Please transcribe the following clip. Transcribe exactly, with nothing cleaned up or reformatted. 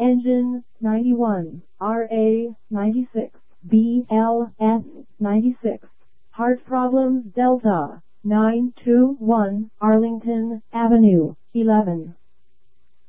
Engine ninety-one, R A ninety-six, B L S ninety-six. Heart problems Delta nine two one Arlington Avenue, eleven.